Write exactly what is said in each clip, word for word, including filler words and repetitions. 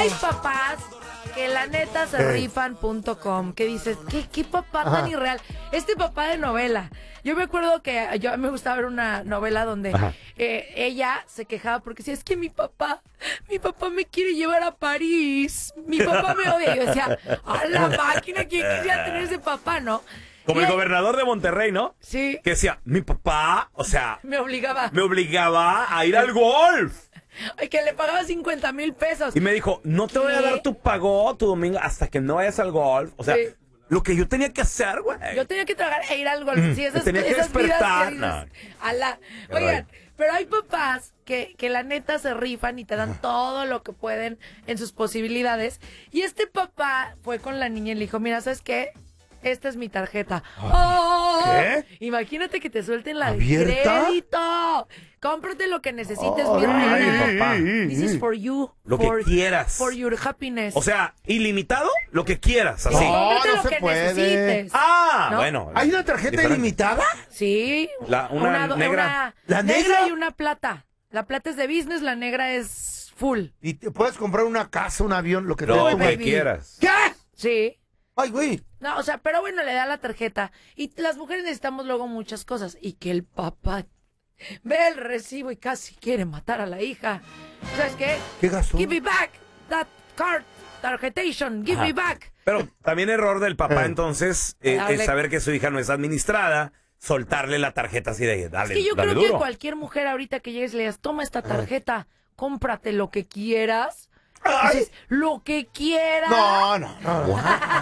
mis papás que la neta se Eh. rifan punto com, que dices, ¿qué, qué papá Ajá. tan irreal? Este papá de novela. Yo me acuerdo que yo me gustaba ver una novela donde eh, ella se quejaba porque decía, es que mi papá, mi papá me quiere llevar a París. Mi papá me odia. Y yo decía, a la máquina, ¿quién quisiera tener ese papá, no? Como Y el ahí- gobernador de Monterrey, ¿no? Sí. Que decía, mi papá, o sea, Me obligaba. me obligaba a ir al golf. Ay, que le pagaba cincuenta mil pesos. Y me dijo, no te voy a ¿Qué? dar tu pago tu domingo hasta que no vayas al golf. O sea, Sí. lo que yo tenía que hacer, güey. Yo tenía que tragar e ir al golf. Sí, esas, tenía que esas vidas despertar. que dices, No. ala. Qué Oigan, rollo. pero hay papás que, que la neta se rifan y te dan todo lo que pueden en sus posibilidades. Y este papá fue con la niña y le dijo, mira, ¿sabes qué? Esta es mi tarjeta. ¡Oh! ¿Qué? Imagínate que te suelten la de ¿Abierta? crédito. Cómprate lo que necesites, Ay, mi reina. ay, papá. This is for you. Lo que for, quieras. For your happiness. O sea, ilimitado, lo que quieras, así. No, Cómprate no lo se que puede. necesites. Ah, ¿No? bueno. ¿Hay una tarjeta Diferente. ilimitada? Sí. La- una do- negra. una ¿La negra negra? y una plata. La plata es de business, la negra es full. Y te puedes comprar una casa, un avión, lo que te Lo dé tu que baby. quieras. ¿Qué? Sí. Ay, güey. No, o sea, pero bueno, le da la tarjeta. Y las mujeres necesitamos luego muchas cosas. Y que el papá ve el recibo y casi quiere matar a la hija. ¿Sabes qué? ¿Qué gastó? Give me back that card, tarjetation, give Ajá. me back. Pero también error del papá, Eh. entonces, eh, Dale. es saber que su hija no es administrada, soltarle la tarjeta así de, dale, Es que yo dale creo que duro. cualquier mujer ahorita que llegues y le digas, toma esta tarjeta, cómprate lo que quieras. Dices, lo que quieras. No, no, no.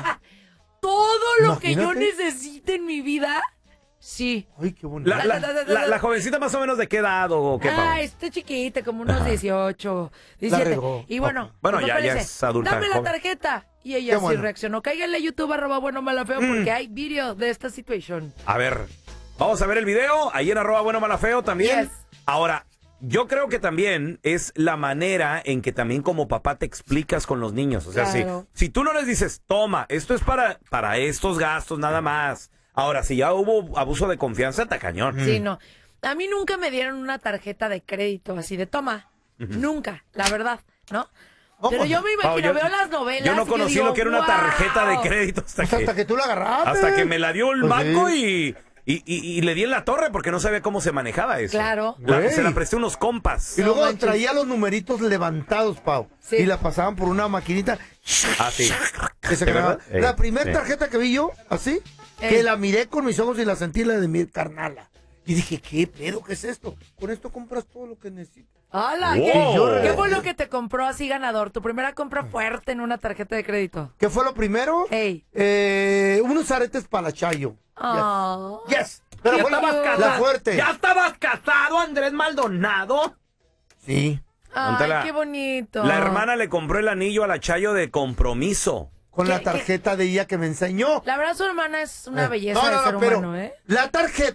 Todo lo que yo Imagínate. necesite en mi vida, sí. Ay, qué bonito. La, la- la- la jovencita más o menos de qué edad o qué, Pau? Ah, está chiquita, como unos dieciocho, diecisiete. regó. Y bueno, Bueno, el ya- papá le ya dice, es adulta, dame la joven. tarjeta. Y ella Qué sí bueno. reaccionó. Cáiganle a YouTube, arroba bueno, mala, feo, porque hay video de esta situación. A ver, vamos a ver el video, ahí en arroba bueno mala feo también. Yes. Ahora, yo creo que también es la manera en que también como papá te explicas con los niños. O sea, Claro. si, si tú no les dices, toma, esto es para, para estos gastos nada más. Ahora, si ya hubo abuso de confianza, está cañón. Sí, no. A mí nunca me dieron una tarjeta de crédito así de toma. Nunca, la verdad, ¿no? No, Pero pues, yo me imagino, Pau, yo- veo las novelas. Yo no y conocí digo, lo que era una "Wow". tarjeta de crédito hasta, Pues que, hasta que tú la agarraste. hasta que me la dio el Pues banco sí. y, y, y- y le di en la torre porque no sabía cómo se manejaba eso. Claro. La- Güey. se la presté a unos compas. Y luego manches. traía los numeritos levantados, Pau. Sí. Y la pasaban por una maquinita. Ah, sí. Que se ¿De cargaba. verdad? La Ey, primera sí. tarjeta que vi yo, así, Ey. que la miré con mis ojos y la sentí la de mi carnala. Y dije, ¿qué pedo? ¿Qué es esto? Con esto compras todo lo que necesitas. ¡Hala! Wow. ¿Qué, Yo- ¿Qué fue lo que te compró así ganador? Tu primera compra fuerte en una tarjeta de crédito. ¿Qué fue lo primero? Ey. Eh, unos aretes para la Chayo. Ah. Yes. yes. Pero Ya fue la, estabas la casado. fuerte. ¿Ya estabas casado, Andrés Maldonado? Sí. Ay, Ponte la- qué bonito. La hermana le compró el anillo a la Chayo de compromiso. Con ¿Qué- la tarjeta de ella que me enseñó. La verdad, su hermana es una Eh, belleza no, no, de ser no, pero humano, ¿eh? la tarjeta